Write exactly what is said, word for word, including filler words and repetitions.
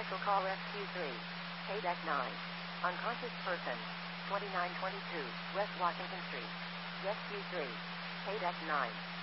Vehicle call rescue three. K-Deck nine. Unconscious person. twenty-nine twenty-two, West Washington Street. Rescue three. K-Deck nine.